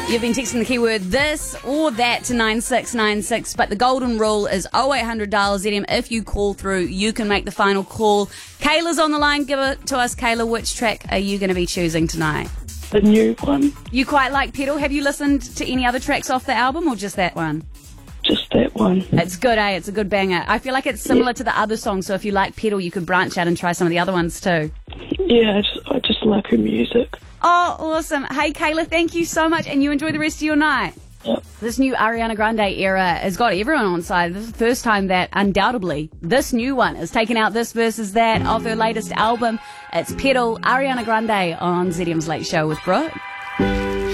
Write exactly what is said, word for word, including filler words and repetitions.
You've been texting the keyword this or that to nine six nine six, but the golden rule is oh eight hundred dial Z M. If you call through, you can make the final call. Kayla's on the line. Give it to us, Kayla. Which track are you going to be choosing tonight? The new one. You quite like Pedal. Have you listened to any other tracks off the album or just that one? Just that one. It's good, eh? It's a good banger. I feel like it's similar Yeah. to the other songs, so if you like Pedal, you could branch out and try some of the other ones too. Yeah, I just, I just like her music. Oh, awesome. Hey, Kayla, thank you so much, and you enjoy the rest of your night. Yep. This new Ariana Grande era has got everyone on side. This is the first time that, undoubtedly, this new one has taken out this versus that of her latest album. It's Pedal, Ariana Grande on Z M's Late Show with Brooke.